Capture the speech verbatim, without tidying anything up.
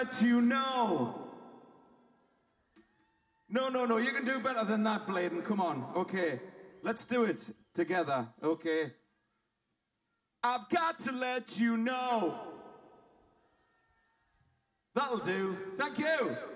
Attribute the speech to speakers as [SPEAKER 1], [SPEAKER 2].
[SPEAKER 1] let you know. No, no, no, you can do better than that, Bladen. Come on, okay. Let's do it together, okay? I've got to let you know. That'll do. Thank you.